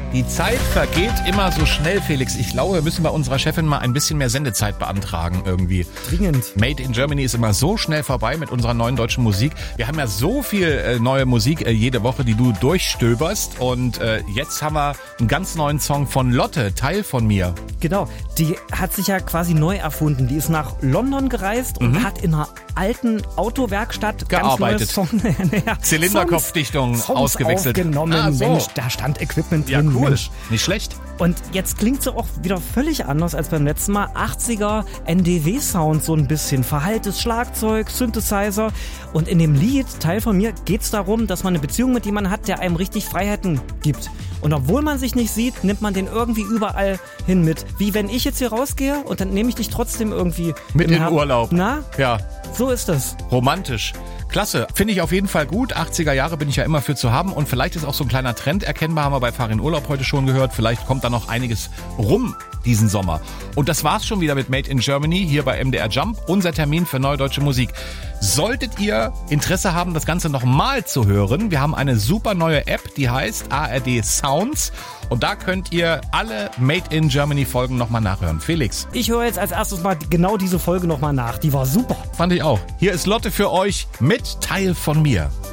Die Zeit vergeht immer so schnell, Felix. Ich glaube, wir müssen bei unserer Chefin mal ein bisschen mehr Sendezeit beantragen irgendwie. Dringend. Made in Germany ist immer so schnell vorbei mit unserer neuen deutschen Musik. Wir haben ja so viel neue Musik jede Woche, die du durchstöberst. Und jetzt haben wir einen ganz neuen Song von Lotte, Teil von mir. Genau, die hat sich ja quasi neu erfunden. Die ist nach London gereist und hat in einer alten Autowerkstatt gearbeitet. Ganz neue Zylinderkopfdichtung ausgewechselt. Aufgenommen. So. Mensch, da stand Equipment drin. Ja, cool. Mensch. Nicht schlecht. Und jetzt klingt sie auch wieder völlig anders als beim letzten Mal. 80er NDW-Sound so ein bisschen. Verhalltes Schlagzeug, Synthesizer. Und in dem Lied, Teil von mir, geht es darum, dass man eine Beziehung mit jemandem hat, der einem richtig Freiheiten gibt. Und obwohl man sich nicht sieht, nimmt man den irgendwie überall hin mit. Wie wenn ich jetzt hier rausgehe und dann nehme ich dich trotzdem irgendwie mit in Urlaub. Na? Ja. So ist das. Romantisch. Klasse. Finde ich auf jeden Fall gut. 80er Jahre bin ich ja immer für zu haben. Und vielleicht ist auch so ein kleiner Trend erkennbar, haben wir bei Fahr in Urlaub heute schon gehört. Vielleicht kommt da noch einiges rum diesen Sommer. Und das war's schon wieder mit Made in Germany hier bei MDR Jump. Unser Termin für neue deutsche Musik. Solltet ihr Interesse haben, das Ganze nochmal zu hören, wir haben eine super neue App, die heißt ARD Sounds. Und da könnt ihr alle Made in Germany Folgen nochmal nachhören. Felix. Ich höre jetzt als erstes mal genau diese Folge nochmal nach. Die war super. Fand ich auch. Hier ist Lotte für euch mit Teil von mir.